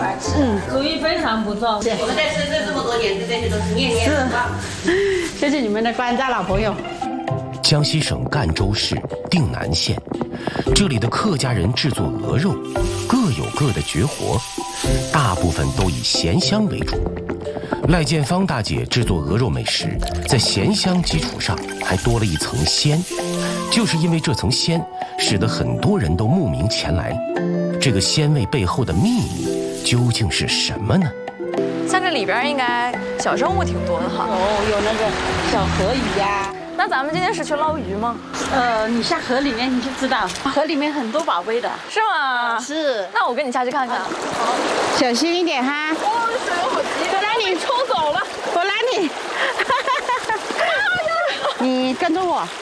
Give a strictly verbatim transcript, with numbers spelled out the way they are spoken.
来吃。嗯，厨艺非常不错。 我们在深圳这么多年，这些都是念念不忘。 谢谢你们的关照，老朋友。 江西省赣州市定南县，这里的客家人制作鹅肉，各有各的绝活，大部分都以咸香为主。赖建芳大姐制作鹅肉美食，在咸香基础上还多了一层鲜，就是因为这层鲜，使得很多人都慕名前来。这个鲜味背后的秘密究竟是什么呢？ 像这里边应该小生物挺多的哈。 有有那个小河鱼呀。 那咱们今天是去捞鱼吗？ 呃，你下河里面你就知道，河里面很多宝贝的。 是吗？ 是。 那我跟你下去看看。好， 小心一点哈。 哦，水好急，我把你抽走了。 我拉你。你跟着我。